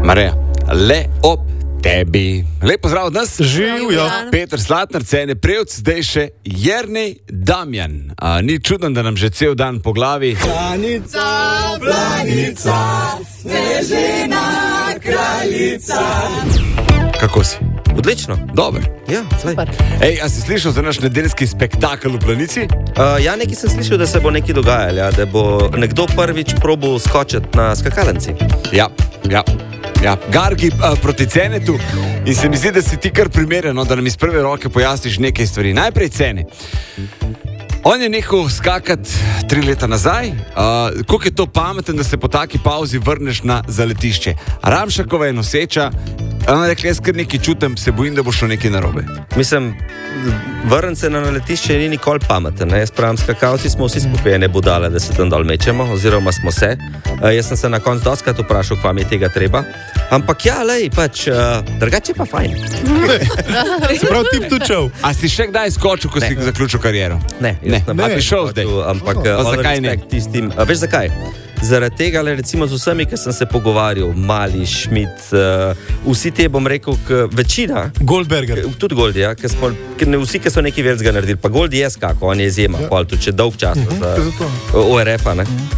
Mareja, le ob tebi. Lep pozdrav od nas. Živijo. Peter Slatnar, Cene Prevc, zdaj še Jernej Damjan. Ni čudno, da nam že cel dan po glavi. Planica, planica, snežena kraljica. Kako si? Odlično. Dober. Ja, Ej, a si slišal za naš nedeljski spektakel v Planici? ja, nekaj sem slišal, da se bo nekaj dogajalo, ja, da bo nekdo prvič probal skočiti na skakalenci. Ja. Gargi proti Cenetu in se mi zdi, da si ti kar primeren, da nam iz prve roke pojasniš nekaj stvari. Najprej Cene. On je nehal skakati 3 leta nazaj. Koliko je to pameten, da se po taki pauzi vrneš na zaletišče? Ramšakova je noseča. Ona je rekla, jaz kar nekaj čutim, se bojim, da bo šlo nekaj narobe. Mislim, vrniti se na letišče ni nikoli pameten. Ne? Jaz pravim, skakalci smo vsi skupaj ene budale, da se tam dol mečemo, oziroma smo se. Jaz sem se na koncu dostkrat vprašal, kva mi je tega treba. Ampak ja, lej, pač, drugače pa fajn. Prav tip tučev. A si še kdaj skočil, ko si zaključil kariero? Ne. A bi šel zdaj? Ampak zakaj ne? Tistim, veš zakaj? Zaradi tega, recimo z vsemi, ki sem se pogovarjal, Mali, Schmidt, vsi te, bom rekel, večina. Goldberger. Tudi Goldi, ja, vsi, ki so nekaj velikega naredili. Pa Goldi je skakal, on je izjema, tudi če dolg čas za ORF-a.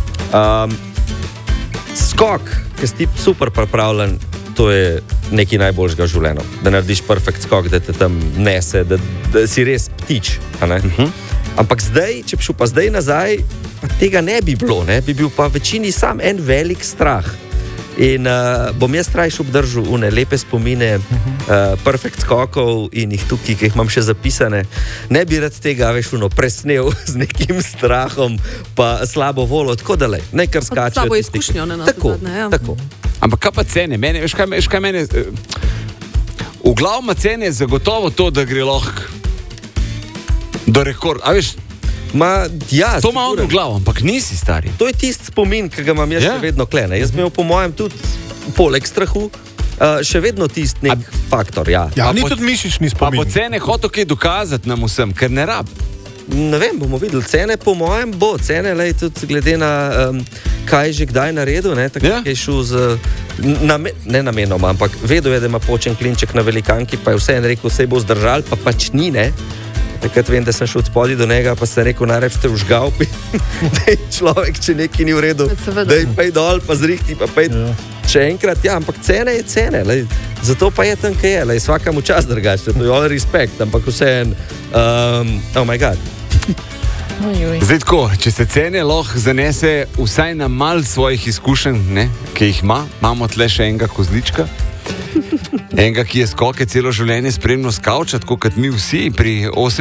Skok, ki si ti super pripravljen, to je nekaj najboljšega v življenju. Da narediš perfekt skok, da te tam nese, da si res ptič. Ampak zdaj, če bi šel pa zdaj nazaj, pa tega ne bi bilo, ne? Bi bil pa večini sam en velik strah. In bom jaz rajš obdržal une lepe spomine perfekt skokov in jih tukaj, ki jih imam še zapisane. Ne bi rad tega presnel z nekim strahom pa slabo voljo, tako da lej, ne kar skačejo. Slabo izkušnjo, ne? Tako. Ampak kaj pa Cene? Veš kaj mene... V glavu ima Cene zagotovo to, da gre lahko do rekorda. A veš... Ja, to ima on v glavu, ampak nisi stari. To je tisti spomin, ki ga imam jaz še vedno klene. Jaz imel po mojem tudi poleg strahu še vedno tisti nek faktor. Ja, ni tudi mišični spomin. Pa bo Cene hotel kaj dokazati nam vsem, ker ne rab. Ne vem, bomo videli. Cene po mojem bo. Cene, lej, tudi glede na kaj že kdaj naredil, ne, tako je šel ne namenoma, ampak vedel je, da ima počen klinček na velikanki, pa je vseeno rekel, vse bo zdržal, pa pač ni, ne. Takrat vem, da sem šel od spodaj do njega, pa sem rekel, najreč te užgal, da je človek, če nekaj ni v redu, da je pej dol, pa zrihti, pa pej še enkrat, ja, ampak Cene je Cene, lej, zato pa je tam, kaj je, lej, svakamu čas drugače, to je all respect, ampak vseeno, oh my god. Zdaj tako, če se Cene lahko zanese vsaj na mal svojih izkušenj, ne, ki jih ima, imamo tle še enega kozlička, enega, ki je skoke celo življenje spremno skavča, tako kot mi vsi pri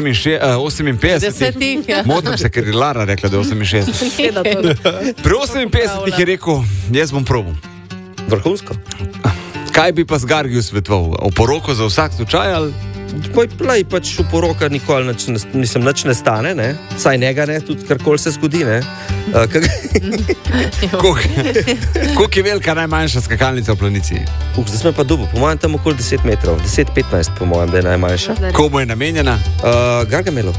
58. Motim se, ker je Lara rekla, da je 68. Pri 58 je rekel, jaz bom probal. Vrhunsko. Kaj bi pa z Gargiju svetoval? Oporoko za vsak slučaj ali? Plej, pač oporoka nikoli nič ne stane, ne? Saj njega ne, tudi karkoli se zgodi, ne? Koliko je velika najmanjša skakalnica v Planici? Zdaj smo pa dubo, po mojem tam okoli 10 metrov, 10-15 po mojem, da je najmanjša. Komu je namenjena? Gargamelu.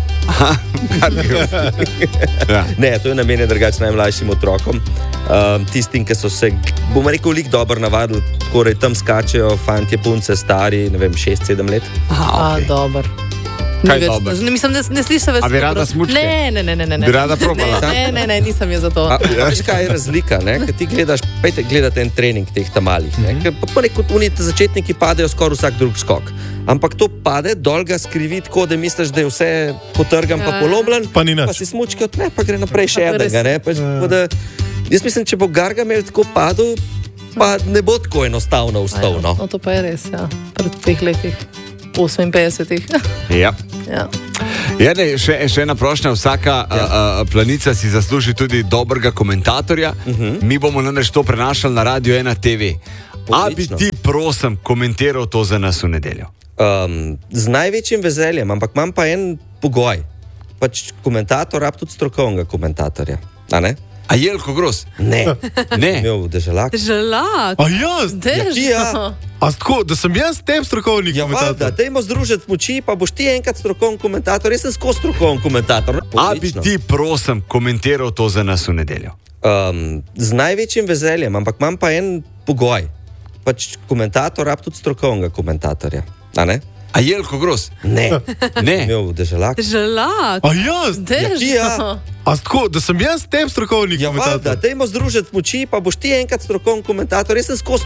Ja. Ne, to je namenjeno drugače najmlajšim otrokom. Tistim, ki so se, bom rekel, lik dobro navadili, torej tam skačejo fantje, punce, stari, ne vem, 6-7 let. Okay. Dober. Kaj je dober? Mislim, ne slišam več. A bi rada smučke? Ne. Bi rada probala? Ne, nisem je za to. Veš, kaj je razlika, ne? Kad ti gledaš, pejte gledati en trening teh tamalih, ne? Ker pa neko začetniki padejo skoraj vsak drug skok. Ampak to pade, dol ga skrivi tako, da misliš, da je vse potrgan pa polomljen, pa si smučke odne, pa gre naprej še enega, ne? Jaz mislim, če bo Gargamel tako padel, pa ne bo tako enostavno vstal, no. No, to pa je res, ja. Pred 5 letih. 58. Ja. Še ena prošnja, vsaka planica si zasluži tudi dobrega komentatorja. Mi bomo namreč to prenašali na Radio 1 TV. A bi ti, prosim, komentiral to za nas v nedeljo? Z največjim veseljem, ampak imam pa en pogoj. Pač komentator rab tudi strokovnega komentatorja, a ne? A Jelko Gros? Ne. Imel Deželak. A jaz? Ja. A tako, da sem jaz tem strokovni komentator? Ja, dajmo združiti moči, pa boš ti enkrat strokovni komentator, jaz sem skozi strokovni komentator. A bi ti, prosim, komentiral to za nas v nedeljo? Z največjim veseljem, ampak imam pa en pogoj. pač komentator, rab tudi strokovnega komentatorja. A ne? A Jelko Gros? Ne. Ne. Imel deželak. Želak. A jaz? Ja. A tako, da sem jaz tem strokovni Ja, komentator? valjda, dajmo združiti moči, pa boš ti enkrat strokovni komentator. Jaz sem skozi